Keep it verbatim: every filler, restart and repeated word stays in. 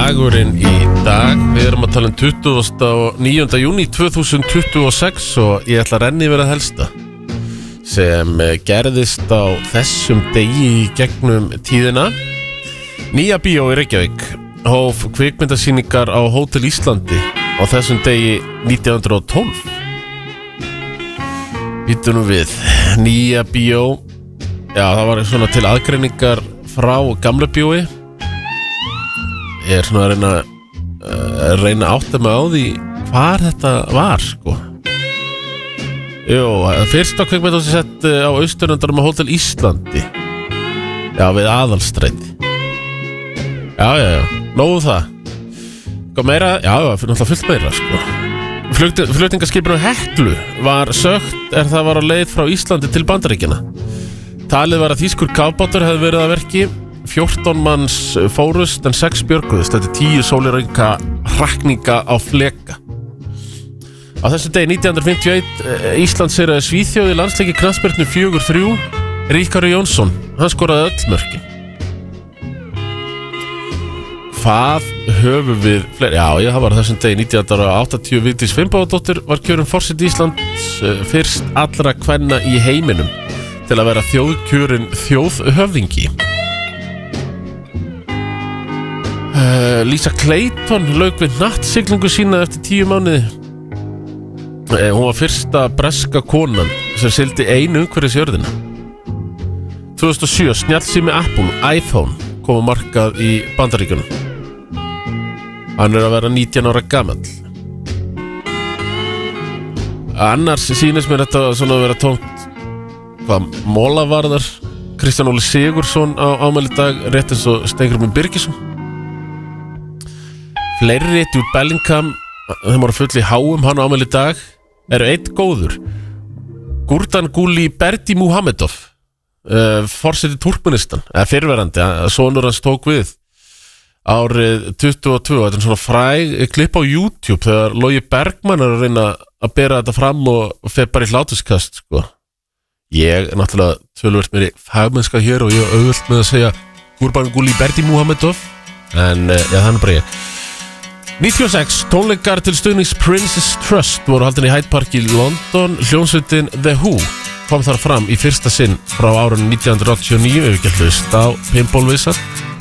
dagurinn í dag. Við erum að tala um tuttugasta og níunda júní tvö þúsund tuttugu og sex og ég ætla að renni yfir að helsta sem gerðist á þessum degi í gegnum tíðina. Nýja bíó í Reykjavík hóf kvikmyndasýningar á Hótel Íslandi á þessum degi nítján hundruð og tólf. Býtum nú við. Nýja bíó, já, það var svona til aðgreiningar frá gamla bíói. Ég er svona að reyna að reyna að átta mig á því hvar þetta var, sko. Jú, fyrsta kvikmynd var sett á Austurlöndunum á Hótel Íslandi. Já, við Aðalstræti. Já, já, já, nógu það. Hvað meira? Já, það fyrir náttúrulega fullt meira, sko. Flutningaskipinu Heklu var sögt er það var á leið frá Íslandi til Bandaríkjanna. Talið var að þýskur kafbátur hefði verið að verki. fjórtán manns fórust en sex björguðust. Þetta er tíu sólarhringa hrakninga á fleka. Á þessu degi nítján hundruð fimmtíu og eitt Ísland sigraði Svíþjóð í landsleiki knattspyrnu fjögur þrjú. Ríkharður Jónsson, hann skoraði öll mörkin. Hvað höfum við fleiri? Já, ég, það var þessum degi nítján hundruð áttatíu Vigdís Finnbogadóttir var kjörin forseti Íslands, fyrst allra kvenna í heiminum til að vera þjóðkjörin þjóðhöfðingi. Uh, Lisa Clayton lauk við nattsiglingu sína eftir tíu mánuði. Uh, hún var fyrsta breska konan sem sigldi einu umhverfis jörðina. tvö þúsund og sjö snjallsími Apple, iPhone, kom á markað í Bandaríkjunum. Hann er að vera nítján ára gamall. Annars sýnist mér þetta svona að vera tómt hvað mólavarðar. Kristján Óli Sigurðsson á afmæli í dag, rétt eins og Steingrímur Birgisson. Fleiri, Jude Bellingham, þeim voru full í háum, hann á afmæli í dag, eru einn góður. Gurbanguly Berdimuhamedov, uh, forseti Túrkmenistan, eða fyrrverandi, sonur hans tók við árið tuttugu og tvö. Þetta er svona fræg klipp á YouTube þegar Logi Bergmann er að reyna að bera þetta fram og fer bara í hláturskast, sko. Ég er náttúrulega töluvert meiri fagmennska hér og ég er auðvöld með að segja Gurbanguly Berdimuhamedov, en uh, já, þannig bara ég. níutíu og sex tónleikar til stuðnings Princess Trust voru haldin í Hyde Park í London. Hljómsveitin The Who kom þar fram í fyrsta sinn frá árunni nítján hundruð áttatíu og níu. Ef við getum hlust á Pinball Wizard.